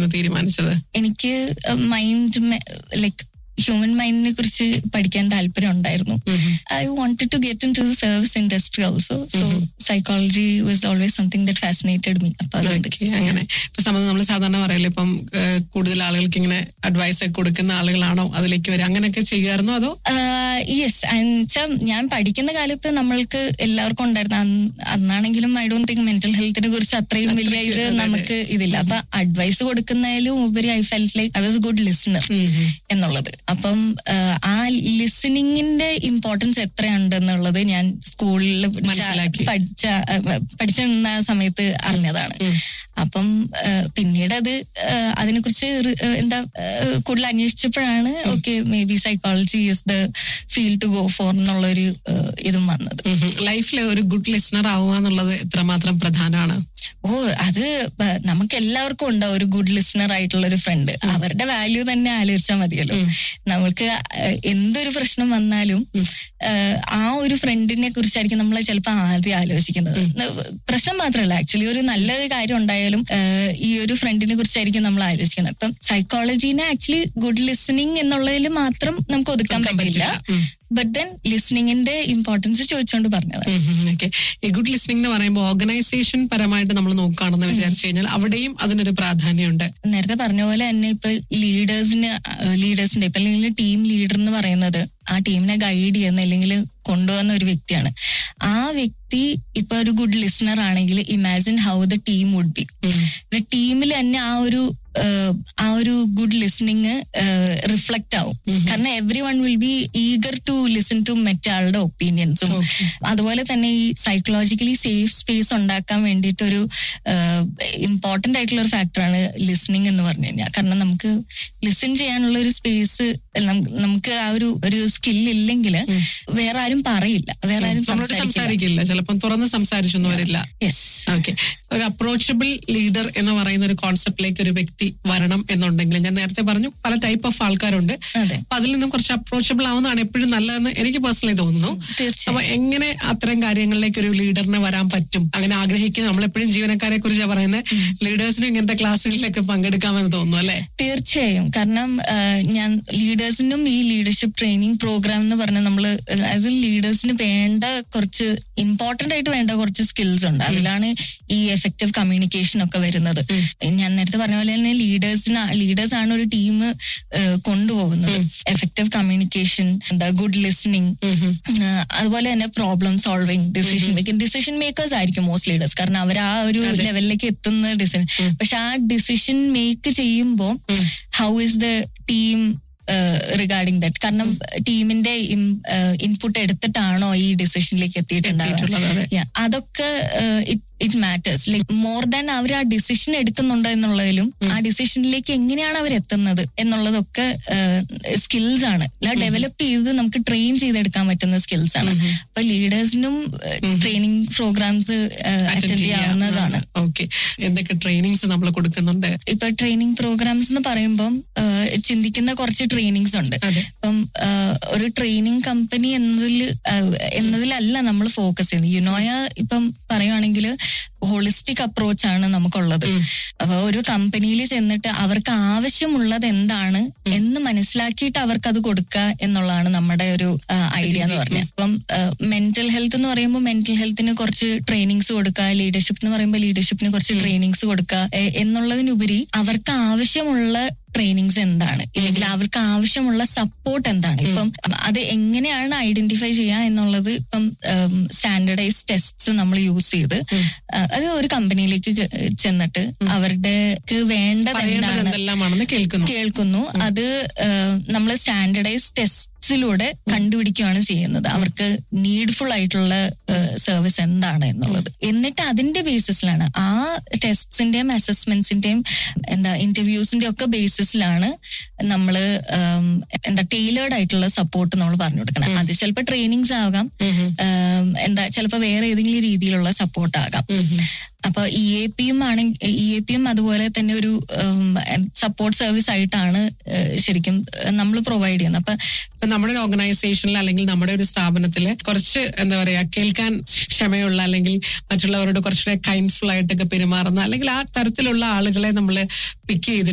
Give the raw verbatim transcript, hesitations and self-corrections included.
ആയിരുന്നു തീരുമാനിച്ചത്? എനിക്ക് മൈൻഡ് ലൈക്ക് ഹ്യൂമൻ മൈൻഡിനെ കുറിച്ച് പഠിക്കാൻ താല്പര്യം ഉണ്ടായിരുന്നു. I wanted to get in to the service industry also. So psychology was always something that fascinated me. അപ്പൊ അതുകൊണ്ട് അങ്ങനെ ഇപ്പൊ സംബന്ധം നമ്മൾ സാധാരണ പറയല്ലോ, ഇപ്പം കൂടുതൽ ആളുകൾക്ക് ഇങ്ങനെ അഡ്വൈസ് ഒക്കെ കൊടുക്കുന്ന ആളുകളാണോ അതിലേക്ക് വരും, അങ്ങനെയൊക്കെ ചെയ്യാറുണ്ടോ അതോ? യെസ്, എന്നുവെച്ചാൽ ഞാൻ പഠിക്കുന്ന കാലത്ത് നമ്മൾക്ക് എല്ലാവർക്കും ഉണ്ടായിരുന്നു. അന്നാണെങ്കിലും ഐ ഡോണ്ട് തിങ്ക് മെന്റൽ ഹെൽത്തിനെ കുറിച്ച് അത്രയും വലിയ ഇത് നമുക്ക് ഇതില്ല. അപ്പൊ അഡ്വൈസ് കൊടുക്കുന്നതിലും ഉപരി I felt like I was A good listener എന്നുള്ളത്. അപ്പം ആ ലിസണിങ്ങിന്റെ ഇമ്പോർട്ടൻസ് എത്രയുണ്ടെന്നുള്ളത് ഞാൻ സ്കൂളിൽ പഠിച്ച പഠിച്ചിരുന്ന സമയത്ത് അറിഞ്ഞതാണ്. അപ്പം പിന്നീട് അത് അതിനെക്കുറിച്ച് എന്താ കൂടുതൽ അന്വേഷിച്ചപ്പോഴാണ് okay may be psychology is the field to go for എന്നുള്ളൊരു ഇതും വന്നത്. ലൈഫിൽ ഒരു ഗുഡ് ലിസണർ ആവുക എന്നുള്ളത് എത്രമാത്രം പ്രധാനമാണ്? ഓ, അത് നമുക്ക് എല്ലാവർക്കും ഉണ്ടാവും ഒരു ഗുഡ് ലിസണർ ആയിട്ടുള്ള ഒരു ഫ്രണ്ട്. അവരുടെ വാല്യൂ തന്നെ ആലോചിച്ചാൽ മതിയല്ലോ. നമ്മൾക്ക് എന്തൊരു പ്രശ്നം വന്നാലും ആ ഒരു ഫ്രണ്ടിനെ കുറിച്ചായിരിക്കും നമ്മൾ ചിലപ്പോൾ ആദ്യം ആലോചിക്കുന്നത്. പ്രശ്നം മാത്രമല്ല, ആക്ച്വലി ഒരു നല്ലൊരു കാര്യം ഉണ്ടായാലും ഈ ഒരു ഫ്രണ്ടിനെ കുറിച്ചായിരിക്കും നമ്മൾ ആലോചിക്കുന്നത്. ഇപ്പം സൈക്കോളജീനെ ആക്ച്വലി ഗുഡ് ലിസണിങ് എന്നുള്ളതിൽ മാത്രം നമുക്ക് ഒതുക്കാൻ പറ്റില്ല. ബട്ട് ദെൻ ലിസണിങ്ങിന്റെ ഇമ്പോർട്ടൻസ് ചോദിച്ചുകൊണ്ട് പറഞ്ഞത്. ഓക്കെ, ഈ ഗുഡ് ലിസണിംഗ് എന്ന് പറയുമ്പോൾ ഓർഗനൈസേഷൻ പരമായിട്ട് നമ്മൾ നോക്കുകയാണെന്ന് വിചാരിച്ചു കഴിഞ്ഞാൽ അവിടെയും അതിനൊരു പ്രാധാന്യമുണ്ട്. നേരത്തെ പറഞ്ഞ പോലെ തന്നെ ഇപ്പൊ ലീഡേഴ്സിന് ലീഡേഴ്സിന്റെ ഇപ്പൊ അല്ലെങ്കിൽ ടീം ലീഡർ എന്ന് പറയുന്നത് ആ ടീമിനെ ഗൈഡ് ചെയ്യുന്ന അല്ലെങ്കിൽ കൊണ്ടുവന്ന ഒരു വ്യക്തിയാണ്. ആ വ്യക്തി ഇപ്പൊ ഒരു ഗുഡ് ലിസണർ ആണെങ്കിൽ imagine how the team would be. The ടീമിൽ തന്നെ ആ ഒരു ആ ഒരു ഗുഡ് ലിസണിങ് റിഫ്ലക്റ്റ് ആവും. കാരണം every one will be eager to listen to മറ്റാളുടെ ഒപ്പീനിയൻസും. അതുപോലെ തന്നെ ഈ സൈക്കോളജിക്കലി സേഫ് സ്പേസ് ഉണ്ടാക്കാൻ വേണ്ടിയിട്ടൊരു ഇമ്പോർട്ടന്റ് ആയിട്ടുള്ള ഒരു ഫാക്ടറാണ് ലിസണിങ് എന്ന് പറഞ്ഞു കഴിഞ്ഞാൽ. കാരണം നമുക്ക് ലിസൺ ചെയ്യാനുള്ള ഒരു സ്പേസ് നമുക്ക് ആ ഒരു ഒരു സ്കിൽ ഇല്ലെങ്കിൽ വേറെ ആരും പറയില്ല, വേറെ ആരും സംസാരിക്കില്ല, ചിലപ്പം തുറന്ന് സംസാരിച്ചൊന്നും വരില്ല. ഓക്കെ, ഒരു അപ്രോച്ചബിൾ ലീഡർ എന്ന് പറയുന്ന ഒരു കോൺസെപ്റ്റിലേക്ക് ഒരു വ്യക്തി വരണം എന്നുണ്ടെങ്കിൽ, ഞാൻ നേരത്തെ പറഞ്ഞു പല ടൈപ്പ് ഓഫ് ആൾക്കാരുണ്ട്, അപ്പൊ അതിൽ നിന്നും കുറച്ച് അപ്രോച്ചബിൾ ആവുന്നതാണ് എപ്പോഴും നല്ലതെന്ന് എനിക്ക് പേഴ്സണലി തോന്നുന്നു. അപ്പൊ എങ്ങനെ അത്തരം കാര്യങ്ങളിലേക്ക് ഒരു ലീഡറിന് വരാൻ പറ്റും? അങ്ങനെ ആഗ്രഹിക്കുന്ന നമ്മളെപ്പോഴും ജീവനക്കാരെ കുറിച്ചാണ് പറയുന്നത്, ലീഡേഴ്സിനും ഇങ്ങനത്തെ ക്ലാസ്സുകളിലൊക്കെ പങ്കെടുക്കാമെന്ന് തോന്നുന്നു അല്ലെ? തീർച്ചയായും. കാരണം ഞാൻ ലീഡേഴ്സിനും ഈ ലീഡർഷിപ്പ് ട്രെയിനിങ് പ്രോഗ്രാം എന്ന് പറഞ്ഞാൽ നമ്മള് അത് ലീഡേഴ്സിന് വേണ്ട കുറച്ച് ഇമ്പോർട്ടന്റ് ആയിട്ട് വേണ്ട കുറച്ച് സ്കിൽസ് ഉണ്ട്. അതിലാണ് ഈ എഫക്റ്റീവ് കമ്മ്യൂണിക്കേഷൻ ഒക്കെ വരുന്നത്. ഞാൻ നേരത്തെ പറഞ്ഞ പോലെ തന്നെ ലീഡേഴ്സിന് ലീഡേഴ്സ് ആണ് ഒരു ടീം കൊണ്ടുപോകുന്നത്. എഫക്റ്റീവ് കമ്മ്യൂണിക്കേഷൻ, എന്താ ഗുഡ് ലിസണിങ്, അതുപോലെ തന്നെ problem solving, decision making. Decision makers ആയിരിക്കും മോസ്റ്റ് ലീഡേഴ്സ്, കാരണം അവർ ആ ഒരു ലെവലിലേക്ക് എത്തുന്ന ഡിസിഷൻ. പക്ഷെ ആ ഡിസിഷൻ മേക്ക് ചെയ്യുമ്പോൾ how is the team regarding that? കാരണം ടീമിന്റെ ഇൻപുട്ട് എടുത്തിട്ടാണോ ഈ ഡിസിഷനിലേക്ക് എത്തിയിട്ടുണ്ടാവുക? അതൊക്കെ it matters. Like more than our ആ ഡിസിഷൻ എടുക്കുന്നുണ്ടോ എന്നുള്ളതിലും ആ ഡിസിഷനിലേക്ക് എങ്ങനെയാണ് അവർ എത്തുന്നത് എന്നുള്ളതൊക്കെ സ്കിൽസ് ആണ്. ഡെവലപ്പ് ചെയ്ത് നമുക്ക് ട്രെയിൻ ചെയ്തെടുക്കാൻ പറ്റുന്ന സ്കിൽസ് ആണ്. അപ്പൊ ലീഡേഴ്സിനും ട്രെയിനിങ് പ്രോഗ്രാംസ് അറ്റൻഡ് ചെയ്യാവുന്നതാണ്. എന്തൊക്കെ ട്രെയിനിങ്സ് നമ്മൾ കൊടുക്കുന്നുണ്ട്? ഇപ്പൊ ട്രെയിനിങ് പ്രോഗ്രാംസ് എന്ന് പറയുമ്പം ചിന്തിക്കുന്ന കുറച്ച് ട്രെയിനിങ്സ് ഉണ്ട്. ഇപ്പം ഒരു ട്രെയിനിങ് കമ്പനി എന്നതിൽ എന്നതിലല്ല നമ്മൾ ഫോക്കസ് ചെയ്യുന്നത്. യുനോയ ഇപ്പം പറയുവാണെങ്കിൽ ഹോളിസ്റ്റിക് അപ്രോച്ച് ആണ് നമുക്കുള്ളത്. അപ്പൊ ഒരു കമ്പനിയിൽ ചെന്നിട്ട് അവർക്ക് ആവശ്യമുള്ളത് എന്താണ് എന്ന് മനസ്സിലാക്കിയിട്ട് അവർക്ക് അത് കൊടുക്കുക എന്നുള്ളതാണ് നമ്മുടെ ഒരു ഐഡിയ എന്ന് പറഞ്ഞത്. അപ്പം മെന്റൽ ഹെൽത്ത് എന്ന് പറയുമ്പോൾ മെന്റൽ ഹെൽത്തിന് കുറച്ച് ട്രെയിനിങ്സ് കൊടുക്കുക, ലീഡർഷിപ്പ് എന്ന് പറയുമ്പോൾ ലീഡർഷിപ്പിന് കുറച്ച് ട്രെയിനിങ്സ് കൊടുക്കുക എന്നുള്ളതിനുപരി അവർക്ക് ആവശ്യമുള്ള ട്രെയിനിങ്സ് എന്താണ്, ഇല്ലെങ്കിൽ അവർക്ക് ആവശ്യമുള്ള സപ്പോർട്ട് എന്താണ്, ഇപ്പം അത് എങ്ങനെയാണ് ഐഡന്റിഫൈ ചെയ്യുക എന്നുള്ളത് ഇപ്പം സ്റ്റാൻഡേർഡൈസ് ടെസ്റ്റ്സ് നമ്മൾ യൂസ് ചെയ്ത് അത് ഒരു കമ്പനിയിലേക്ക് ചെന്നിട്ട് അവർക്ക് വേണ്ടത് എന്താണെന്ന് കേൾക്കുന്നു. അത് നമ്മൾ സ്റ്റാൻഡേർഡൈസ് ടെസ്റ്റ് ിലൂടെ കണ്ടുപിടിക്കുകയാണ് ചെയ്യുന്നത് അവർക്ക് നീഡ്ഫുൾ ആയിട്ടുള്ള സർവീസ് എന്താണ് എന്നുള്ളത്. എന്നിട്ട് അതിന്റെ ബേസിസിലാണ് ആ ടെസ്റ്റിന്റെയും അസസ്മെന്റ്സിന്റെയും എന്താ ഇന്റർവ്യൂസിന്റെ ഒക്കെ ബേസിസിലാണ് നമ്മൾ എന്താ ടൈലേർഡ് ആയിട്ടുള്ള സപ്പോർട്ട് നമ്മൾ പറഞ്ഞു കൊടുക്കണം. അത് ചിലപ്പോൾ ട്രെയിനിങ്സ് ആകാം, എന്താ ചിലപ്പോൾ വേറെ ഏതെങ്കിലും രീതിയിലുള്ള സപ്പോർട്ട് ആകാം. അപ്പൊ ഇ എ പിയും ആണെങ്കിൽ ഇ എ പിയും അതുപോലെ തന്നെ ഒരു സപ്പോർട്ട് സർവീസ് ആയിട്ടാണ് ശരിക്കും നമ്മൾ പ്രൊവൈഡ് ചെയ്യുന്നത്. അപ്പൊ നമ്മുടെ ഒരു ഓർഗനൈസേഷനിൽ അല്ലെങ്കിൽ നമ്മുടെ ഒരു സ്ഥാപനത്തില് കുറച്ച് എന്താ പറയാ കേൾക്കാൻ ക്ഷമയുള്ള അല്ലെങ്കിൽ മറ്റുള്ളവരോട് കുറച്ചുകൂടെ കൈൻഡ്ഫുൾ ആയിട്ടൊക്കെ പെരുമാറുന്ന അല്ലെങ്കിൽ ആ തരത്തിലുള്ള ആളുകളെ നമ്മൾ പിക്ക് ചെയ്ത്